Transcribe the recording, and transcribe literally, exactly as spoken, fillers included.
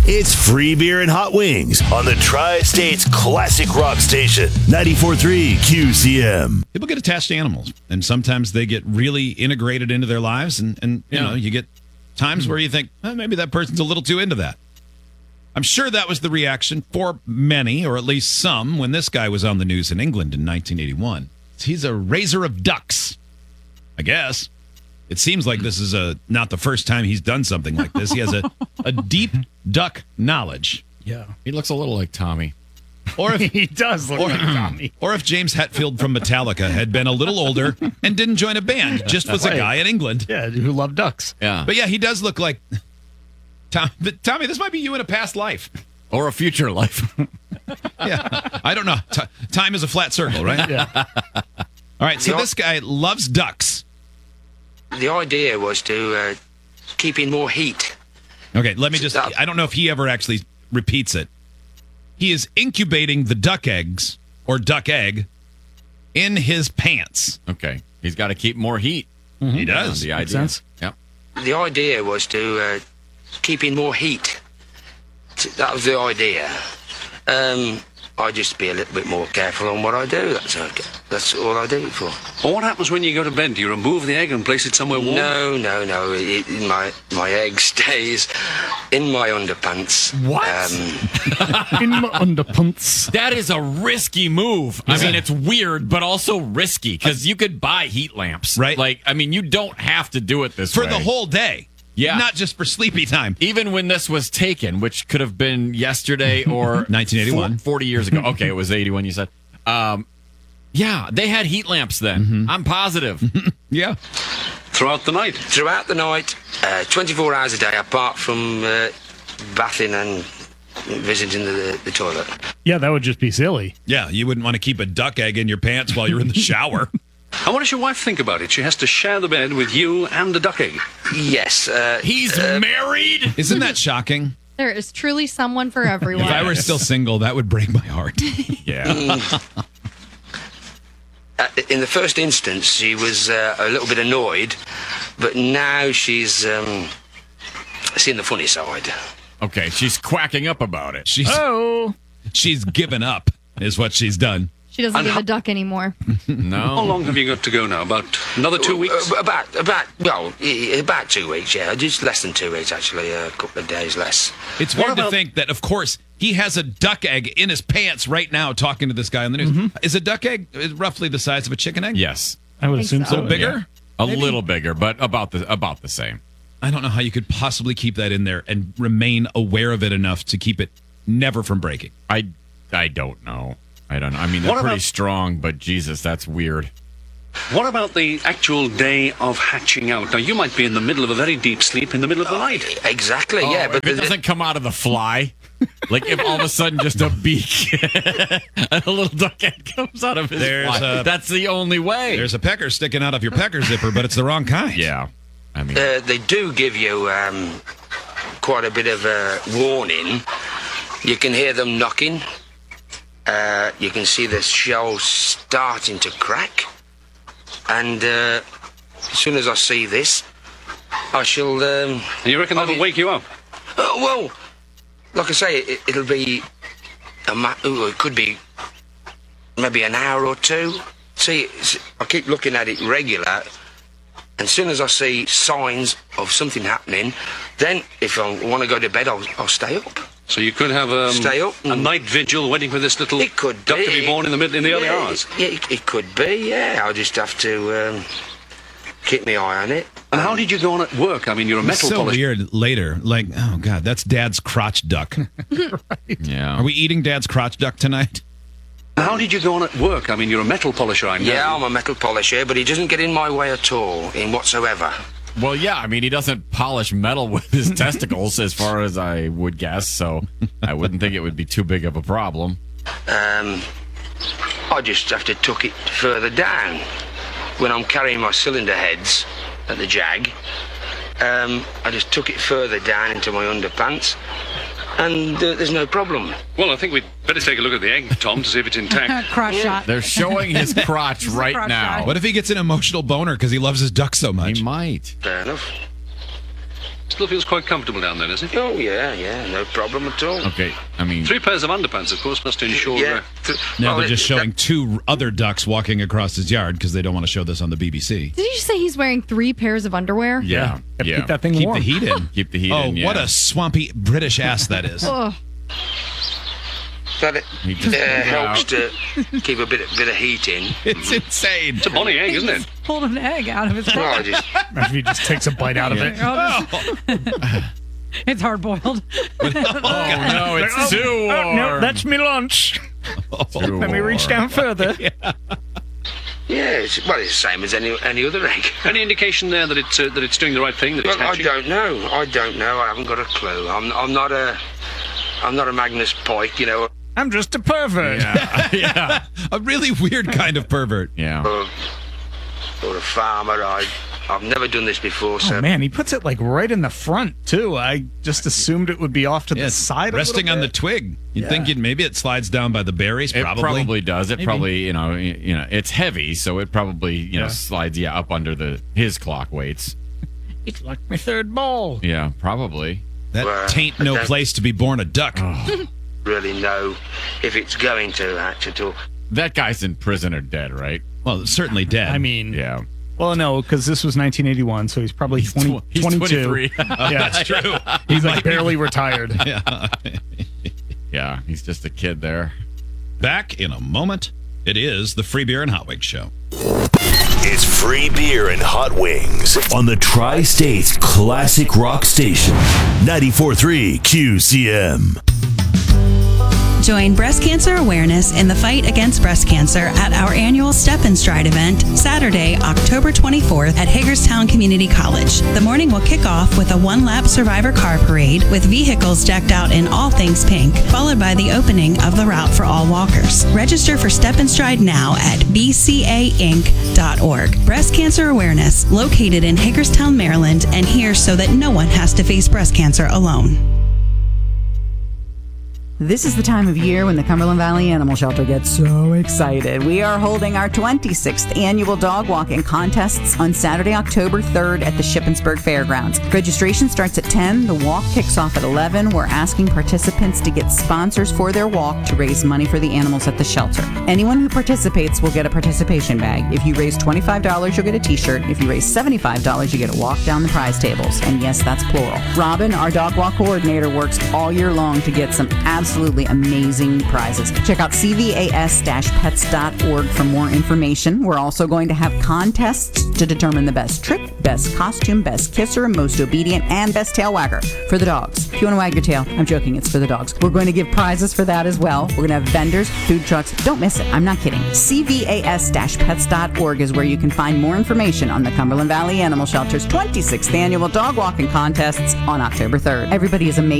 It's free beer and hot wings on the Tri-State's classic rock station, ninety-four point three Q C M. People get attached to animals, and sometimes they get really integrated into their lives, and, and you know, you get times where you think, oh, maybe that person's a little too into that. I'm sure that was the reaction for many, or at least some, when this guy was on the news in England in nineteen eighty-one. He's a raiser of ducks, I guess. It seems like this is a not the first time he's done something like this. He has a, a deep duck knowledge. Yeah. He looks a little like Tommy. Or if He does look or, like Tommy. or if James Hetfield from Metallica had been a little older and didn't join a band, just was a Right. guy in England. Yeah, who love ducks. Yeah. But yeah, he does look like Tom, but Tommy. This might be you in a past life. Or a future life. Yeah, I don't know. T- time is a flat circle, right? Yeah. All right. So this guy loves ducks. The idea was to uh, keep in more heat. Okay, let me just. I don't know if he ever actually repeats it. He is incubating the duck eggs or duck egg in his pants. Okay. He's got to keep more heat. He does. The idea. sense. Yep. The idea was to uh, keep in more heat. That was the idea. Um, I just be a little bit more careful on what I do. That's okay. That's all I do it for. Well, what happens when you go to bed? Do you remove the egg and place it somewhere warm? No, no, no. It, it- my my egg stays in my underpants. What? Um, In my underpants. That is a risky move. I mean, it's weird, but also risky because you could buy heat lamps. Right. Like, I mean, you don't have to do it this For way. the whole day. Yeah. Not just for sleepy time. Even when this was taken, which could have been yesterday or nineteen eighty-one. four- forty years ago. Okay, it was eighty-one, you said. Um, yeah, they had heat lamps then. Mm-hmm. I'm positive. Yeah. Throughout the night. throughout the night, uh, twenty-four hours a day, apart from uh, bathing and visiting the, the toilet. Yeah, that would just be silly. Yeah, you wouldn't want to keep a duck egg in your pants while you're in the shower. And what does your wife think about it? She has to share the bed with you and the duck egg. Yes. Uh, He's married? Isn't that shocking? There is truly someone for everyone. If I were still single, that would break my heart. Yeah. uh, in the first instance, she was uh, a little bit annoyed, but now she's um, seen the funny side. Okay, she's quacking up about it. She's Oh. she's given up, is what she's done. She doesn't And give how- a duck anymore. How No. long have you got to go now? About another two weeks? Uh, about, about, well, i- about two weeks, yeah. Just less than two weeks, actually. A couple of days less. It's What weird to about- think that, of course, he has a duck egg in his pants right now talking to this guy on the news. Is a duck egg roughly the size of a chicken egg? Yes. I would Think assume so. so. A little bigger? A little bigger, but about the about the same. I don't know how you could possibly keep that in there and remain aware of it enough to keep it never from breaking. I I don't know. I don't know. I mean, they're What pretty about- strong, but Jesus, that's weird. What about the actual day of hatching out? Now, you might be in the middle of a very deep sleep in the middle of the night. Exactly, yeah. Oh, But if it the- doesn't come out of the fly, like if all of a sudden just a beak and a little duck egg comes out of his There's fly, a- that's the only way. There's a pecker sticking out of your pecker zipper, but it's the wrong kind. Yeah, I mean, uh, they do give you um, quite a bit of a warning. You can hear them knocking. Uh, you can see the shell starting to crack. And uh, as soon as I see this, I shall... Um, And you reckon that'll I'll be- wake you up? uh, well, like I say, it, it'll be... A ma- ooh, it could be maybe an hour or two. See, it's- I keep looking at it regular. And as soon as I see signs of something happening, then if I want to go to bed, I'll, I'll stay up. So you could have um, Stay up a and- night vigil waiting for this little It could duck be. to be born in the, mid- in the early yeah, hours. Yeah, it, it could be, yeah. I'll just have to um, keep my eye on it. And how did you go on at work? I mean, you're a It's metal so polisher. weird later. Like, oh, God, that's Dad's crotch duck. yeah. Are we eating Dad's crotch duck tonight? How did you go on at work? I mean, you're a metal polisher, I know. Yeah, I'm a metal polisher, but he doesn't get in my way at all, in whatsoever. Well, yeah. I mean, he doesn't polish metal with his testicles, as far as I would guess. So I wouldn't think it would be too big of a problem. Um, I just have to tuck it further down. When I'm carrying my cylinder heads at the Jag, um, I just tuck it further down into my underpants, and uh, there's no problem. Well, I think we'd better take a look at the egg, Tom, to see if it's intact. Cross shot. They're showing his crotch right crotch now. shot. What if he gets an emotional boner because he loves his duck so much? He might. Fair enough. Still feels quite comfortable down there, does it? Oh, yeah, yeah, no problem at all. Okay, I mean, Three pairs of underpants, of course, must ensure. Yeah. Uh, th- Now well, they're just it- showing two other ducks walking across his yard because they don't want to show this on the B B C. Did you say he's wearing three pairs of underwear? yeah, Gotta yeah. Keep that thing Keep warm. the heat in. Keep the heat oh, in, yeah. what a swampy British ass that is. Ugh. That it He just uh, pulled it helps out. to keep a bit, bit of heat in. It's insane. It's a bonny egg, isn't it? Pulled an egg out of his Well, mouth. I just, Imagine if he just takes a bite out of it. It's hard boiled. Oh no, it's Oh, too oh, warm. no, that's me lunch. Too Let me reach warm. down further. yeah, it's, well, it's the same as any any other egg. Any indication there that it's uh, that it's doing the right thing? That it's Well, I hatching? don't know. I don't know. I haven't got a clue. I'm I'm not a I'm not a Magnus Pike, you know, I'm just a pervert. Yeah, yeah, A really weird kind of pervert. yeah. or, or a farmer. I I've never done this before, so Oh man, he puts it like right in the front too. I just assumed it would be off to Yeah, the it's side. a resting little on the bit. twig. You'd Yeah. think you'd, maybe it slides down by the berries. It Probably. probably, does. It Maybe. probably, you know, y- you know, it's heavy, so it probably, you know, Yeah. slides you up under the his clock weights. It's like my third ball. Yeah, probably. That Well, tain't no I don't- place to be born a duck. really know if it's going to hatch at all. That guy's in prison or dead, right? Well, it's certainly dead. I mean, Yeah. well, no, because this was nineteen eighty-one, so he's probably twenty, tw- he's twenty-two. twenty-three. Yeah, that's true. he's like barely retired. Yeah, he's just a kid there. Back in a moment. It is the Free Beer and Hot Wings Show. It's free beer and hot wings on the Tri-States Classic Rock Station. ninety-four point three Q C M. Join breast cancer awareness in the fight against breast cancer at our annual Step and Stride event, Saturday, October twenty-fourth at Hagerstown Community College. The morning will kick off with a one-lap survivor car parade with vehicles decked out in all things pink, followed by the opening of the route for all walkers. Register for Step and Stride now at b c a inc dot org. Breast cancer awareness, located in Hagerstown, Maryland, and here so that no one has to face breast cancer alone. This is the time of year when the Cumberland Valley Animal Shelter gets so excited. We are holding our twenty-sixth annual dog walking contests on Saturday, October third at the Shippensburg Fairgrounds. Registration starts at ten. The walk kicks off at eleven. We're asking participants to get sponsors for their walk to raise money for the animals at the shelter. Anyone who participates will get a participation bag. If you raise twenty-five dollars, you'll get a t-shirt. If you raise seventy-five dollars, you get a walk down the prize tables. And yes, that's plural. Robin, our dog walk coordinator, works all year long to get some absolutely amazing prizes. Check out c v a s dash pets dot org for more information. We're also going to have contests to determine the best trick, best costume, best kisser, most obedient, and best tail wagger for the dogs. If you want to wag your tail, I'm joking, it's for the dogs. We're going to give prizes for that as well. We're going to have vendors, food trucks. Don't miss it. I'm not kidding. c v a s dash pets dot org is where you can find more information on the Cumberland Valley Animal Shelter's twenty-sixth annual dog walking contests on October third. Everybody is amazing.